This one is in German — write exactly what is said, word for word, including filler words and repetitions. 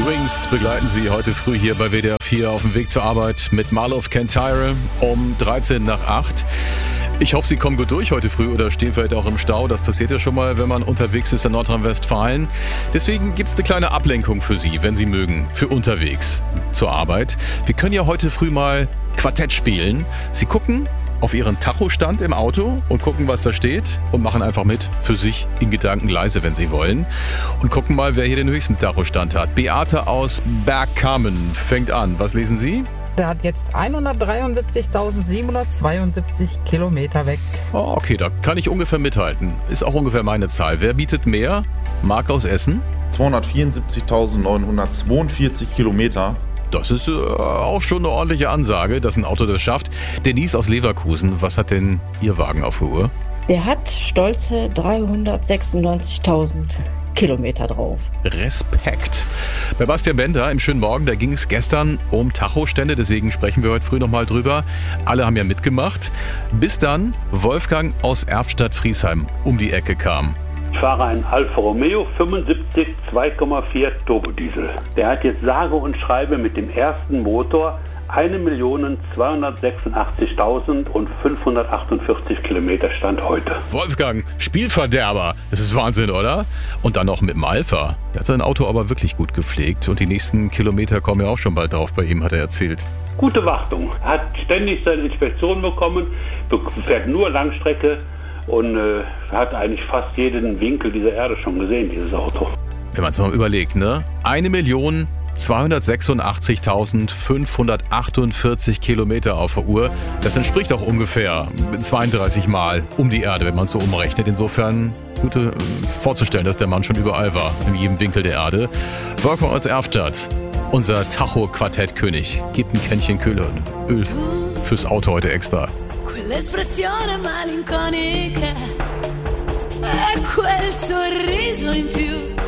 Wings begleiten Sie heute früh hier bei W D R vier auf dem Weg zur Arbeit mit Marlowe Kentire um dreizehn nach acht. Ich hoffe, Sie kommen gut durch heute früh oder stehen vielleicht auch im Stau. Das passiert ja schon mal, wenn man unterwegs ist in Nordrhein-Westfalen. Deswegen gibt es eine kleine Ablenkung für Sie, wenn Sie mögen, für unterwegs zur Arbeit. Wir können ja heute früh mal Quartett spielen. Sie gucken auf Ihren Tachostand im Auto und gucken, was da steht und machen einfach mit, für sich in Gedanken leise, wenn Sie wollen. Und gucken mal, wer hier den höchsten Tachostand hat. Beate aus Bergkamen fängt an. Was lesen Sie? Der hat jetzt hundertdreiundsiebzigtausendsiebenhundertzweiundsiebzig Kilometer weg. Oh, okay, da kann ich ungefähr mithalten. Ist auch ungefähr meine Zahl. Wer bietet mehr? Marc aus Essen? zweihundertvierundsiebzigtausendneunhundertzweiundvierzig Kilometer. Das ist äh, auch schon eine ordentliche Ansage, dass ein Auto das schafft. Denise aus Leverkusen, was hat denn Ihr Wagen auf der Uhr? Der hat stolze dreihundertsechsundneunzigtausend Kilometer drauf. Respekt. Bei Bastian Bender im schönen Morgen, da ging es gestern um Tachostände, deswegen sprechen wir heute früh nochmal drüber. Alle haben ja mitgemacht. Bis dann Wolfgang aus Erftstadt-Friesheim um die Ecke kam. Ich fahre einen Alfa Romeo fünfundsiebzig zwei Komma vier Turbodiesel. Der hat jetzt sage und schreibe mit dem ersten Motor eine Million zweihundertsechsundachtzigtausendfünfhundertachtundvierzig Kilometer Stand heute. Wolfgang, Spielverderber. Das ist Wahnsinn, oder? Und dann noch mit dem Alpha. Der hat sein Auto aber wirklich gut gepflegt und die nächsten Kilometer kommen ja auch schon bald drauf bei ihm, hat er erzählt. Gute Wartung. Hat ständig seine Inspektion bekommen, fährt nur Langstrecke und äh, hat eigentlich fast jeden Winkel dieser Erde schon gesehen, dieses Auto. Wenn man es mal überlegt, ne? Eine Million zweihundertsechsundachtzigtausendfünfhundertachtundvierzig Kilometer auf der Uhr. Das entspricht auch ungefähr zweiunddreißig Mal um die Erde, wenn man es so umrechnet. Insofern gut äh, vorzustellen, dass der Mann schon überall war, in jedem Winkel der Erde. Wolfgang aus Erftstadt, unser Tacho-Quartett-König, gibt ein Kännchen Öl fürs Auto heute extra. Quell'espressione malinconica e quel sorriso in più.